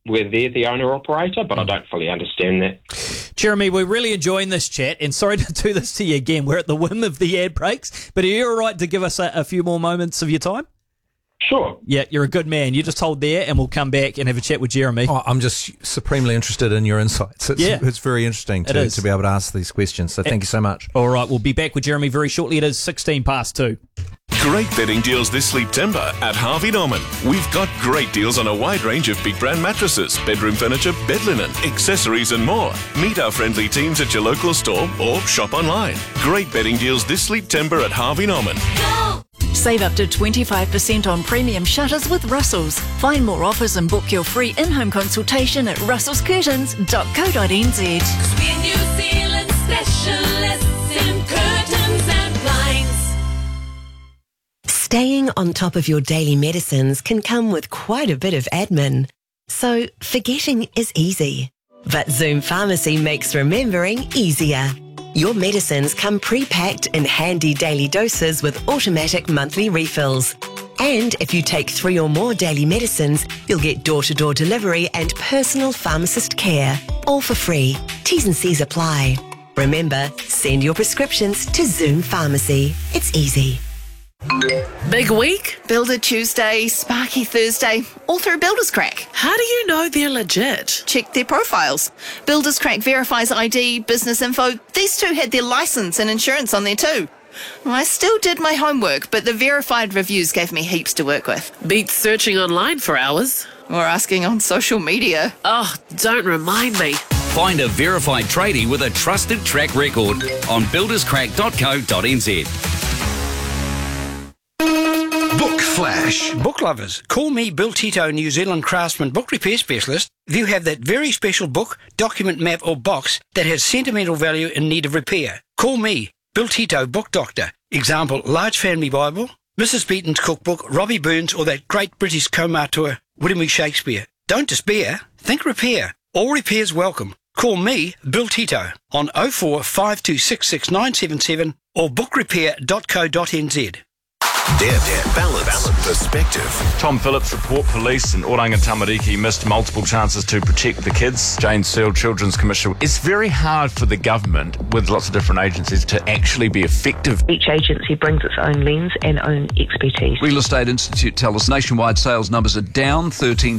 where they're the owner-operator, but I don't fully understand that. Jeremy, we're really enjoying this chat, and sorry to do this to you again. We're at the whim of the ad breaks, but are you all right to give us a few more moments of your time? Sure. Yeah, you're a good man. You just hold there, and we'll come back and have a chat with Jeremy. Oh, I'm just supremely interested in your insights. It's very interesting to be able to ask these questions, so thank you so much. All right, we'll be back with Jeremy very shortly. It is 2:16. Great bedding deals this September at Harvey Norman. We've got great deals on a wide range of big brand mattresses, bedroom furniture, bed linen, accessories and more. Meet our friendly teams at your local store or shop online. Great bedding deals this September at Harvey Norman. Save up to 25% on premium shutters with Russell's. Find more offers and book your free in-home consultation at russellscurtains.co.nz. We're New Zealand specialists in curtains and blinds. Staying on top of your daily medicines can come with quite a bit of admin. So forgetting is easy. But Zoom Pharmacy makes remembering easier. Your medicines come pre-packed in handy daily doses with automatic monthly refills. And if you take 3 or more daily medicines, you'll get door-to-door delivery and personal pharmacist care. All for free. T's and C's apply. Remember, send your prescriptions to Zoom Pharmacy. It's easy. Big week? Builder Tuesday, Sparky Thursday, all through Builders Crack. How do you know they're legit? Check their profiles. Builders Crack verifies ID, business info. These two had their license and insurance on there too. I still did my homework, but the verified reviews gave me heaps to work with. Beats searching online for hours. Or asking on social media. Oh, don't remind me. Find a verified tradie with a trusted track record on builderscrack.co.nz. Book Flash. Book lovers, call me Bill Tito, New Zealand Craftsman Book Repair Specialist. If you have that very special book, document, map or box that has sentimental value in need of repair, call me, Bill Tito, Book Doctor. Example, Large Family Bible, Mrs. Beaton's Cookbook, Robbie Burns or that great British co-auteur, William E. Shakespeare. Don't despair, think repair. All repairs welcome. Call me, Bill Tito, on 04 5266 or bookrepair.co.nz. Dare, balance, perspective. Tom Phillips, report police in Oranga Tamariki missed multiple chances to protect the kids. Jane Searle, Children's Commissioner. It's very hard for the government, with lots of different agencies, to actually be effective. Each agency brings its own lens and own expertise. Real Estate Institute tell us nationwide sales numbers are down 13%.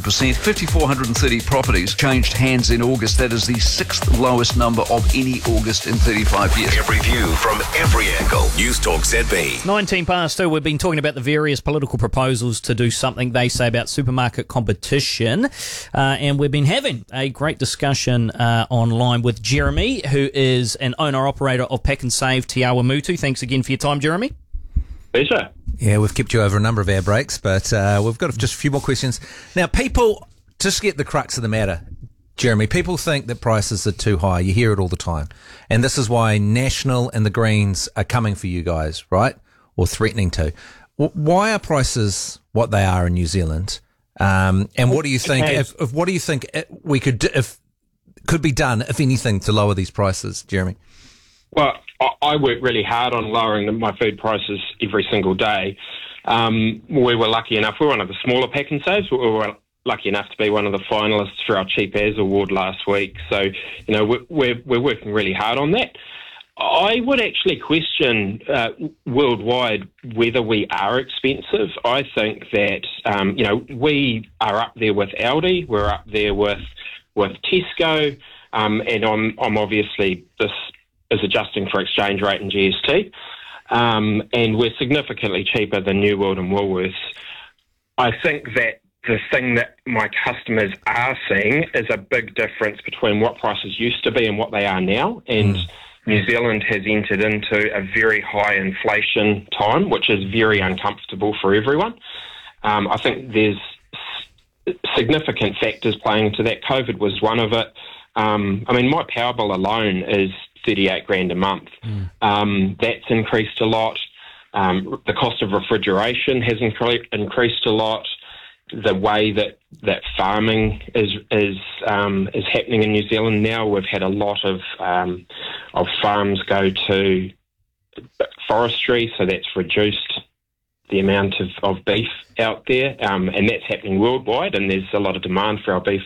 5,430 properties changed hands in August. That is the 6th lowest number of any August in 35 years. Every view from every angle. News Talk ZB. 2:19. We've been talking about the various political proposals to do something they say about supermarket competition, and we've been having a great discussion online with Jeremy, who is an owner-operator of Pack and Save Te Awa Mutu. Thanks again for your time, Jeremy. Pleasure. Yeah, we've kept you over a number of air breaks, but we've got just a few more questions. Now, people, just get the crux of the matter, Jeremy, people think that prices are too high. You hear it all the time. And this is why National and the Greens are coming for you guys, right? Or threatening to. Why are prices what they are in New Zealand? And what do you think? What do you think we could could be done, if anything, to lower these prices, Jeremy? Well, I work really hard on lowering my food prices every single day. We were lucky enough. We're one of the smaller Pack and Saves. We were lucky enough to be one of the finalists for our Cheap As Award last week. So, you know, we're working really hard on that. I would actually question worldwide whether we are expensive. I think that, you know, we are up there with Aldi, we're up there with Tesco, and I'm obviously, this is adjusting for exchange rate and GST, and we're significantly cheaper than New World and Woolworths. I think that the thing that my customers are seeing is a big difference between what prices used to be and what they are now, and New Zealand has entered into a very high inflation time, which is very uncomfortable for everyone. I think there's significant factors playing into that. COVID was one of it. I mean, my power bill alone is $38,000 a month. That's increased a lot. The cost of refrigeration has increased a lot. The way that farming is happening in New Zealand now, we've had a lot of farms go to forestry, so that's reduced the amount of beef out there, and that's happening worldwide, and there's a lot of demand for our beef